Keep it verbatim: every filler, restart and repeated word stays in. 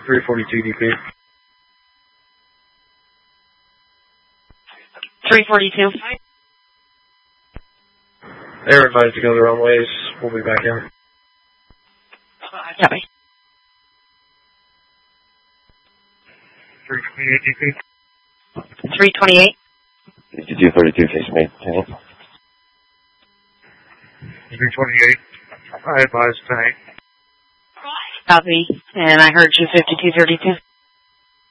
three forty-two D P. three forty-two. They're advised to go their own ways. We'll be back in. Copy. three twenty-eight D P. three twenty-eight. fifty-two thirty-two, facing me. three twenty-eight. I advise tonight. Copy. And I heard you fifty-two thirty-two.